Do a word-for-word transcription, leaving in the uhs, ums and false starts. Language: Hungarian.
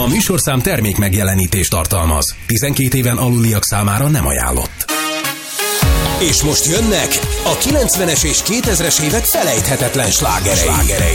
A műsorszám termék megjelenítést tartalmaz. tizenkét éven aluliak számára nem ajánlott. És most jönnek a kilencvenes és kétezres évek felejthetetlen slágerei.